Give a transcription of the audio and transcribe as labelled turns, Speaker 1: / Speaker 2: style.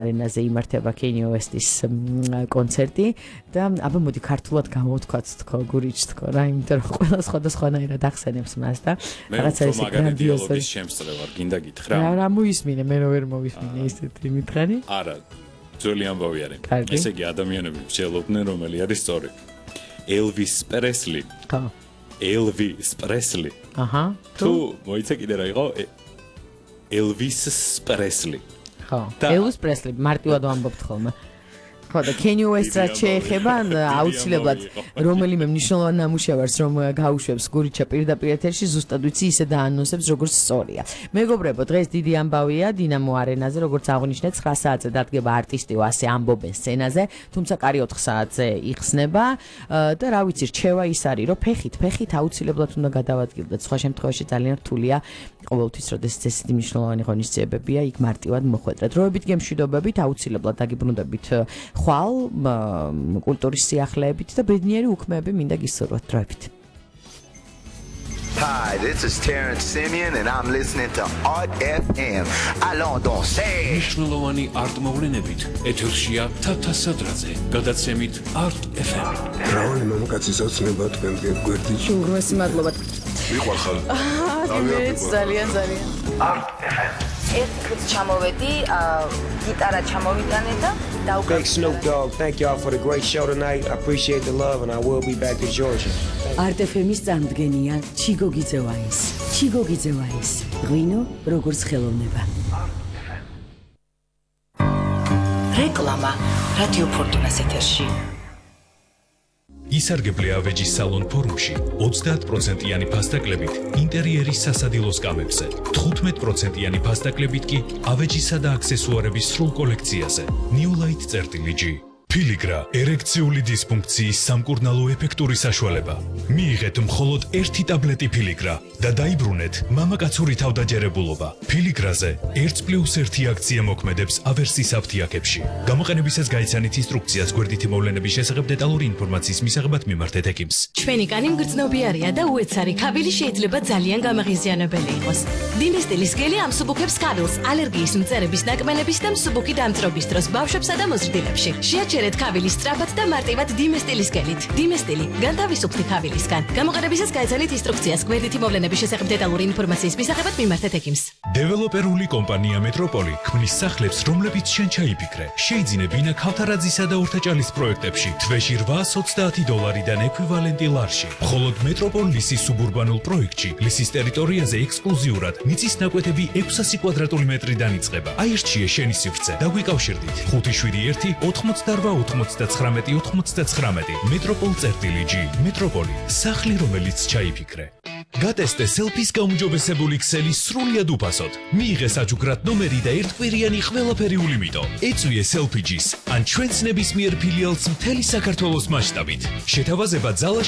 Speaker 1: არენაზე იმართება Kanye West-ის კონცერტი და აბა მოდი ქართულად გამოვთქვათ თქო გურიჩ თქო რა იმიტომ რომ ყველა სხვადასხვანაირად ახსენებს მას და რაღაცა ეს გრანდიოზული
Speaker 2: შემსწრე ვარ გინდა გითხრა
Speaker 1: რა მოისმინე მე რო ვერ მოვისმინე ისეთი მითხარი
Speaker 2: არა ძველი ამბავი არის ესე იგი ადამიანები ვშელობდნენ რომელი არის სწორი Elvis Presley
Speaker 1: ხო
Speaker 2: Elvis Presley
Speaker 1: აჰა
Speaker 2: თუ მოიცა კიდე რა იყო Elvis Presley
Speaker 1: Elvis Presley მარტივად ვამბობთ ხოლმე. ხო და Kanye West-ს შეეხება აუცილებლად რომელიმე მნიშვნელოვან ნამუშევარს რომ გაუშვებს გურიჩა პირდაპირ ეთერში ზუსტად ვიცი ისე დაანონსებს როგორც სწორია. მეგობრებო დღეს დიდი ამბავია დინამო არენაზე როგორც აღნიშნე 9 საათზე დადგება არტისტი ასე ამბობენ სცენაზე თუმცა კარი 4 საათზე იხსნება და რა ვიცი რჩევა ის არის რომ ფეხით აუცილებლად უნდა გადავადგილდეთ სხვა შემთხვევაში ძალიან რთულია ყოველთვის როდესაც ესეთი მნიშვნელოვანი ღონისძიებებია იქ მარტივად მოხვედრეთ. დროებით გემშვიდობებით აუცილებლად დაგიბრუნდებით ხვალ კულტურის სიახლეებით და ბედნიერი უქმეები მინდა გისურვოთ დროებით.
Speaker 3: Hi, this is Terrence Simeon and I'm listening to Art FM. Allons danser.
Speaker 4: მნიშვნელოვანი არტ-მოვლენებით ეთერშია თათა სადრაძე. გადაცემით Art FM.
Speaker 5: რავალი მამაკაცის ოცნება თქვენ გვერდით.
Speaker 1: უღრმესი მადლობა.
Speaker 5: ვიყვარხარ.
Speaker 1: ძალიან.
Speaker 4: Art FM.
Speaker 6: ეს დღეს ჩამოვედი, გიტარა ჩამოვიტანე და
Speaker 7: Big Snoop Dogg, thank y'all for the great show tonight. I appreciate the love and I will be back to Georgia.
Speaker 8: Art FM-ის წამდგენია ჩიგო გიძევაის. ჩიგო გიძევაის. ღვინო როგორც ხელოვნება.
Speaker 6: რეკლამა რადიო ფორტუნას ეთერში.
Speaker 9: ისარგებლე ავეჯის სალონ ფორუმში 30%-იანი ფასდაკლებით ინტერიერის სასადილოს კამებზე, 15%-იანი ფასდაკლებით კი ავეჯისა და აქსესუარების სრულ კოლექციაზე. New Light წერტილი Piligra ერექციული დისფუნქციის სამკურნალო ეფექტური საშუალება. მიიღეთ მხოლოდ 1 ტაბლეტი Piligra და დაიბრუნეთ მამაკაცური თავდაჯერებულობა. Piligrაზე 1+1 აქცია მოქმედებს ავერსის აფთიაქებში. გამოყენებისას გაიცანით ინსტრუქციას გვერდითი მოვლენების შესახებ დეტალური ინფორმაციის მისაღებად მიმართეთ ექიმს.
Speaker 10: ჩვენი კანი მგრძნობიარია და უეცარი ქავილი შეიძლება ძალიან გამაღიზიანებელი იყოს. დინესტილის გელი ამსუბუქებს ქავილს ალერგიის მწერების ნაკმენების და მსუბუქი დამწრობის დროს ბავშვებსა და მოზრდილებში. შეაჩერეთ ქავილის სწრაფად და მარტივად დინესტილის გელით. დინესტილი განთავისუფლდი ქავილისგან. გამოყენებისას გაიცანით ინსტრუქციას გვერდითი მოვლენების შესახებ დეტალური ინფორმაციის მისაღებად მიმართეთ ექიმს.
Speaker 9: დეველოპერული კომპანია მეტროპოლი ქმნის სახლებს, რომლებიც შენ ჩაიფიქრე. შეიძინე ბინა ქავთარაძისა და ორთაჭალის პროექტებში თვეში $820-დან ექვივალენტი ლარში. მხოლოდ მეტროპოლ ლისის სუბურბანულ პროექტში ლისის ტერიტორიაზე ექსკლუზიურად მიწის ნაკვეთები 600 კვადრატული მეტრიდან იწყება. აირჩიე შენი სივრცე და გვიკავშირდით 571 8899 მეტროპოლ წერტილი მეტროპოლი სახლი რომელიც ჩაიფიქრე. გატესტე სელფის გაუმჯობესებული ქსელი სრულიად უფასოდ. მიიღე საჩუქრად ნომერი და ერთკვირიანი ყველაფერიული მიტო. ეწვიე სელფიჯის ან ჩვენს ნებისმიერ ფილიალს მთელი საქართველოს მასშტაბით. შეთავაზება ძალაში